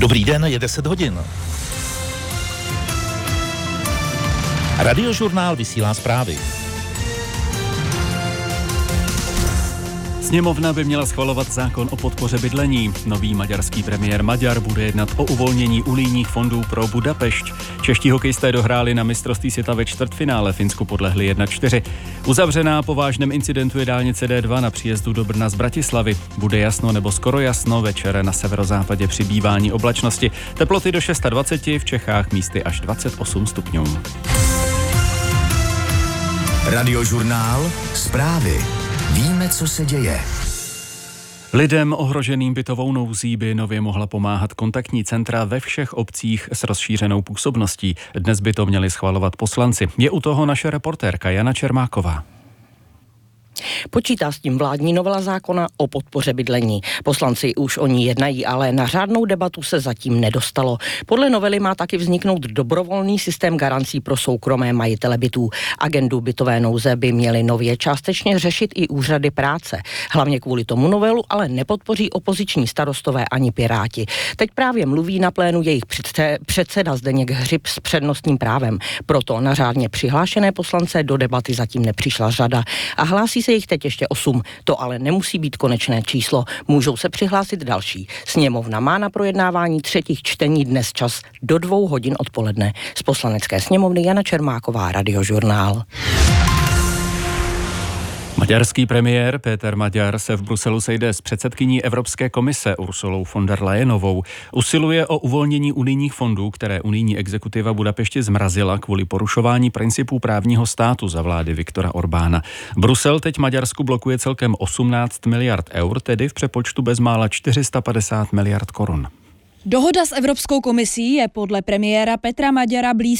Dobrý den, je 10 hodin. Radiožurnál vysílá zprávy. Sněmovna by měla schvalovat zákon o podpoře bydlení. Nový maďarský premiér Maďar bude jednat o uvolnění unijních fondů pro Budapešť. Čeští hokejisté dohráli na mistrovství světa ve čtvrtfinále, Finsku podlehli 1-4. Uzavřená po vážném incidentu je dálnice D2 na příjezdu do Brna z Bratislavy. Bude jasno nebo skoro jasno, večer na severozápadě přibývání oblačnosti. Teploty do 26, v Čechách místy až 28 stupňů. Radiožurnál zprávy. Víme, co se děje. Lidem ohroženým bytovou nouzí by nově mohla pomáhat kontaktní centra ve všech obcích s rozšířenou působností. Dnes by to měli schvalovat poslanci. Je u toho naše reportérka Jana Čermáková. Počítá s tím vládní novela zákona o podpoře bydlení. Poslanci už o ní jednají, ale na řádnou debatu se zatím nedostalo. Podle novely má taky vzniknout dobrovolný systém garancí pro soukromé majitele bytů. Agendu bytové nouze by měly nově částečně řešit i úřady práce. Hlavně kvůli tomu novelu ale nepodpoří opoziční starostové ani Piráti. Teď právě mluví na plénu jejich předseda Zdeněk Hřib s přednostním právem. Proto na řádně přihlášené poslance do debaty zatím nepřišla řada a hlásí se jich teď ještě 8. To ale nemusí být konečné číslo. Můžou se přihlásit další. Sněmovna má na projednávání třetích čtení dnes čas do 2 hodin odpoledne. Z Poslanecké sněmovny Jana Čermáková, Radiožurnál. Maďarský premiér Péter Maďar se v Bruselu sejde s předsedkyní Evropské komise Ursulou von der Leyenovou. Usiluje o uvolnění unijních fondů, které unijní exekutiva Budapešti zmrazila kvůli porušování principů právního státu za vlády Viktora Orbána. Brusel teď Maďarsku blokuje celkem 18 miliard eur, tedy v přepočtu bezmála 450 miliard korun. Dohoda s Evropskou komisí je podle premiéra Petra Maďara blízká